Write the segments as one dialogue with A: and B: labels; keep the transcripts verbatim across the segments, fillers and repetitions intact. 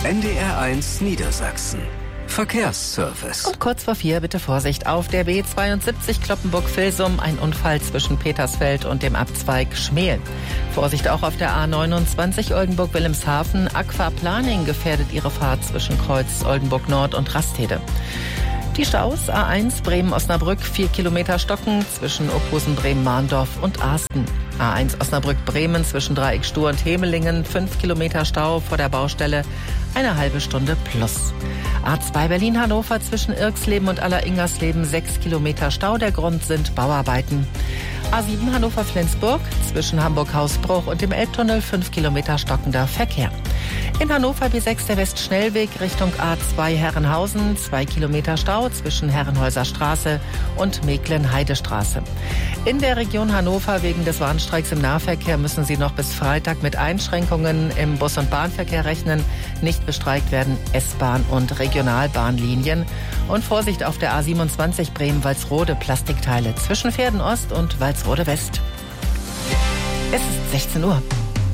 A: N D R eins Niedersachsen. Verkehrsservice.
B: Und kurz vor vier bitte Vorsicht auf der B zweiundsiebzig Cloppenburg-Vilsum. Ein Unfall zwischen Petersfeld und dem Abzweig Schmel. Vorsicht auch auf der A neunundzwanzig Oldenburg-Wilhelmshaven. Aquaplaning gefährdet ihre Fahrt zwischen Kreuz Oldenburg Nord und Rastede. Die Staus A eins Bremen-Osnabrück, vier Kilometer Stocken zwischen Ophusen, Bremen-Mahndorf und Arsten. A eins Osnabrück-Bremen zwischen Dreieck Stur und Hemelingen, fünf Kilometer Stau vor der Baustelle, eine halbe Stunde plus. A zwei Berlin-Hannover zwischen Irxleben und Aller-Ingersleben, sechs Kilometer Stau. Der Grund sind Bauarbeiten. A sieben Hannover-Flensburg zwischen Hamburg-Hausbruch und dem Elbtunnel, fünf Kilometer stockender Verkehr. In Hannover B sechs der Westschnellweg Richtung A zwei Herrenhausen, zwei Kilometer Stau zwischen Herrenhäuser Straße und Mecklen-Heidestraße. In der Region Hannover wegen des Warnstreiks im Nahverkehr müssen Sie noch bis Freitag mit Einschränkungen im Bus- und Bahnverkehr rechnen. Nicht bestreikt werden S-Bahn- und Regionalbahnlinien. Und Vorsicht auf der A siebenundzwanzig Bremen-Walsrode, Plastikteile zwischen Verden Ost und Walsrode West. Es ist sechzehn Uhr.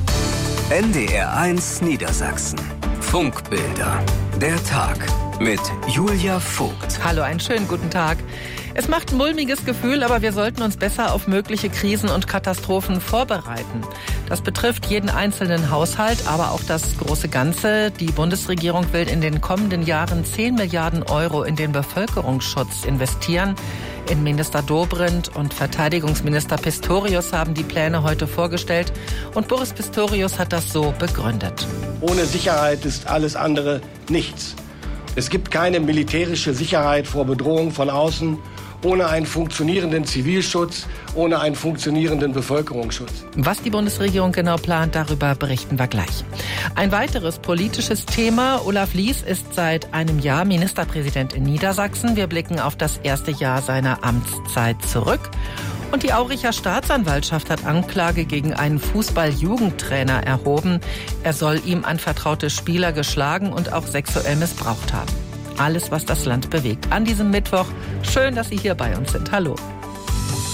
A: N D R eins Niedersachsen. Funkbilder. Der Tag mit Julia Vogt.
B: Hallo, einen schönen guten Tag. Es macht ein mulmiges Gefühl, aber wir sollten uns besser auf mögliche Krisen und Katastrophen vorbereiten. Das betrifft jeden einzelnen Haushalt, aber auch das große Ganze. Die Bundesregierung will in den kommenden Jahren zehn Milliarden Euro in den Bevölkerungsschutz investieren. Innenminister Dobrindt und Verteidigungsminister Pistorius haben die Pläne heute vorgestellt. Und Boris Pistorius hat das so begründet.
C: Ohne Sicherheit ist alles andere nichts. Es gibt keine militärische Sicherheit vor Bedrohung von außen, ohne einen funktionierenden Zivilschutz, ohne einen funktionierenden Bevölkerungsschutz.
B: Was die Bundesregierung genau plant, darüber berichten wir gleich. Ein weiteres politisches Thema. Olaf Lies ist seit einem Jahr Ministerpräsident in Niedersachsen. Wir blicken auf das erste Jahr seiner Amtszeit zurück. Und die Auricher Staatsanwaltschaft hat Anklage gegen einen Fußball-Jugendtrainer erhoben. Er soll ihm anvertraute Spieler geschlagen und auch sexuell missbraucht haben. Alles, was das Land bewegt. An diesem Mittwoch. Schön, dass Sie hier bei uns sind. Hallo.